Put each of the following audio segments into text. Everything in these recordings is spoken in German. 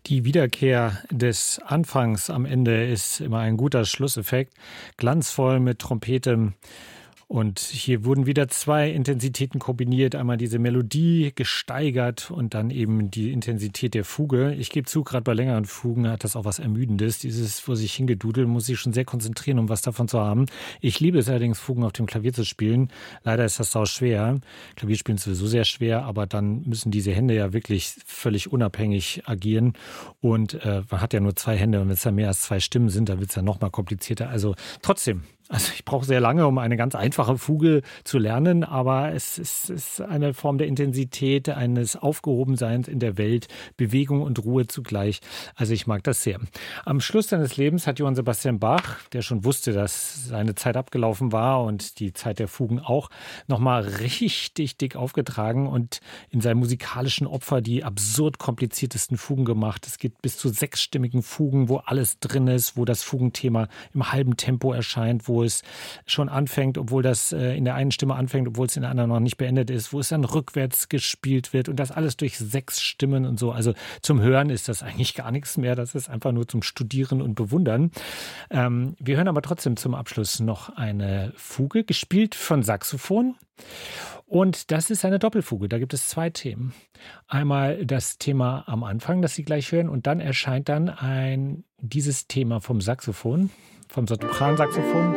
Die Wiederkehr des Anfangs am Ende ist immer ein guter Schlusseffekt, glanzvoll mit Trompete. Und hier wurden wieder zwei Intensitäten kombiniert. Einmal diese Melodie gesteigert und dann eben die Intensität der Fuge. Ich gebe zu, gerade bei längeren Fugen hat das auch was Ermüdendes. Dieses vor sich hingedudeln muss ich schon sehr konzentrieren, um was davon zu haben. Ich liebe es allerdings, Fugen auf dem Klavier zu spielen. Leider ist das sau schwer. Klavierspielen ist sowieso sehr schwer, aber dann müssen diese Hände ja wirklich völlig unabhängig agieren. Und man hat ja nur zwei Hände und wenn es dann mehr als zwei Stimmen sind, dann wird es ja noch mal komplizierter. Also trotzdem. Also ich brauche sehr lange, um eine ganz einfache Fuge zu lernen, aber es ist eine Form der Intensität, eines Aufgehobenseins in der Welt, Bewegung und Ruhe zugleich. Also ich mag das sehr. Am Schluss seines Lebens hat Johann Sebastian Bach, der schon wusste, dass seine Zeit abgelaufen war und die Zeit der Fugen auch, nochmal richtig dick aufgetragen und in seinem musikalischen Opfer die absurd kompliziertesten Fugen gemacht. Es gibt bis zu 6-stimmigen Fugen, wo alles drin ist, wo das Fugenthema im halben Tempo erscheint, wo es schon anfängt, obwohl das in der einen Stimme anfängt, obwohl es in der anderen noch nicht beendet ist, wo es dann rückwärts gespielt wird und das alles durch 6 Stimmen und so. Also zum Hören ist das eigentlich gar nichts mehr. Das ist einfach nur zum Studieren und Bewundern. Wir hören aber trotzdem zum Abschluss noch eine Fuge, gespielt von Saxophon. Und das ist eine Doppelfuge. Da gibt es 2 Themen. Einmal das Thema am Anfang, das Sie gleich hören, und dann erscheint dann dieses Thema vom Saxophon, vom Sopransaxophon.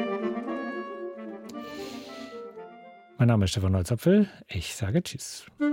Mein Name ist Stefan Holzapfel. Ich sage Tschüss.